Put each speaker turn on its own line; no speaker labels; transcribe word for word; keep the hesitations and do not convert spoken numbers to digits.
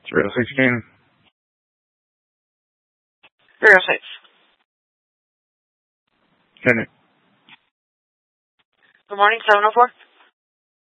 three oh six again.
three oh six.
Send it.
Good morning, seven oh four.